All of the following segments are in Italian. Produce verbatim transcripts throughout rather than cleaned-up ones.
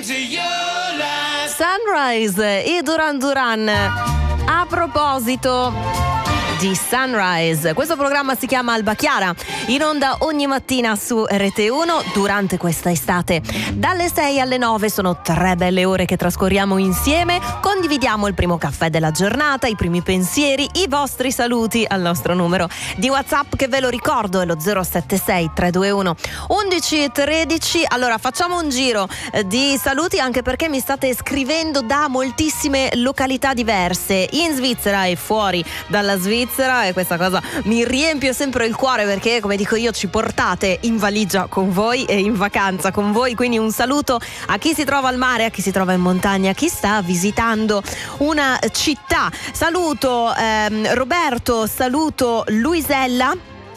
Sunrise e Duran Duran. A proposito di Sunrise, questo programma si chiama Alba Chiara, in onda ogni mattina su R T uno durante questa estate. Dalle sei alle nove sono tre belle ore che trascorriamo insieme, condividiamo il primo caffè della giornata, i primi pensieri, i vostri saluti al nostro numero di WhatsApp, che ve lo ricordo è lo zero sette sei tre due uno uno uno uno tre. Allora facciamo un giro di saluti, anche perché mi state scrivendo da moltissime località diverse, in Svizzera e fuori dalla Svizzera, e questa cosa mi riempie sempre il cuore, perché come dico io ci portate in valigia con voi e in vacanza con voi. Quindi un saluto a chi si trova al mare, a chi si trova in montagna, a chi sta visitando una città. Saluto ehm, Roberto, saluto Luisella,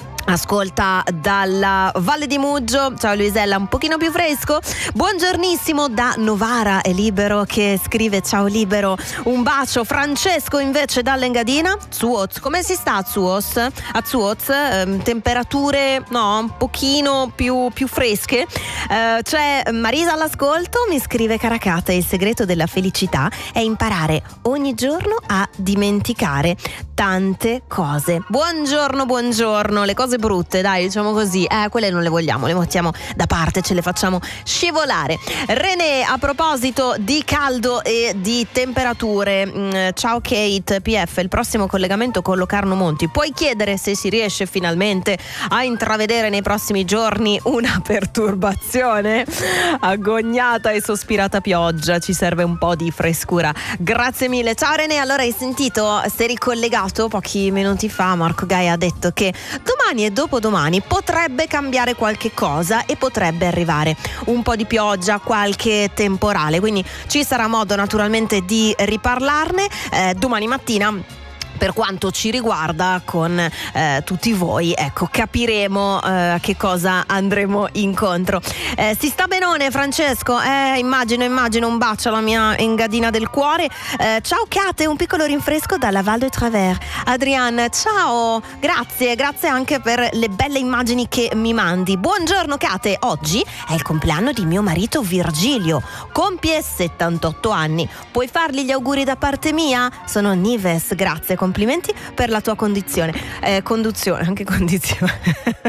ascolta dalla Valle di Muggio. Ciao Luisella, un pochino più fresco. Buongiornissimo da Novara, è Libero che scrive: ciao Libero, un bacio. Francesco invece dall'Engadina, Zuoz, come si sta a Zuoz? A Zuoz, ehm, temperature no, un pochino più, più fresche. Eh, c'è Marisa all'ascolto, mi scrive: Caracata, il segreto della felicità è imparare ogni giorno a dimenticare tante cose. Buongiorno, buongiorno. Le cose brutte, dai, diciamo così, eh, quelle non le vogliamo, le mettiamo da parte, ce le facciamo scivolare. René, a proposito di caldo e di temperature, mm, ciao Kate, P F, il prossimo collegamento con Locarno Monti, puoi chiedere se si riesce finalmente a intravedere nei prossimi giorni una perturbazione? Agognata e sospirata pioggia, ci serve un po' di frescura. Grazie mille. Ciao René, allora hai sentito, sei ricollegato pochi minuti fa, Marco Gaia ha detto che domani e dopodomani potrebbe cambiare qualche cosa e potrebbe arrivare un po' di pioggia, qualche temporale, quindi ci sarà modo naturalmente di riparlarne eh, domani mattina. Per quanto ci riguarda, con eh, tutti voi, ecco, capiremo eh, a che cosa andremo incontro. Eh, si sta benone, Francesco? Eh, immagino, immagino, un bacio alla mia Engadina del cuore. Eh, ciao Kate, un piccolo rinfresco dalla Val de Travers. Adrian, ciao, grazie, grazie anche per le belle immagini che mi mandi. Buongiorno Kate, oggi è il compleanno di mio marito Virgilio, compie settantotto anni. Puoi fargli gli auguri da parte mia? Sono Nives, grazie, complimenti per la tua condizione, eh, conduzione, anche condizione.